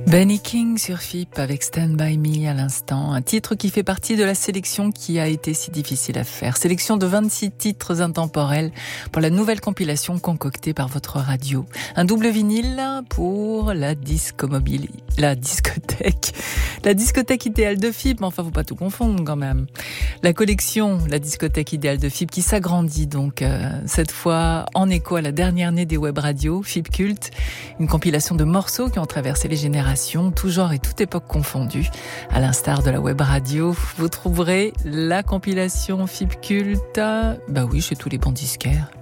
Benny King sur FIP avec Stand By Me à l'instant, un titre qui fait partie de la sélection qui a été si difficile à faire. Sélection de 26 titres intemporels pour la nouvelle compilation concoctée par votre radio. Un double vinyle pour la discothèque idéale de FIP, mais enfin faut pas tout confondre quand même. La collection, la discothèque idéale de FIP qui s'agrandit donc cette fois en écho à la dernière année des web radios, FIP Culte, une compilation de morceaux qui ont traversé les générations, tout genre et toute époque confondue. À l'instar de la web radio, vous trouverez la compilation FIP Culte, chez tous les bons disquaires.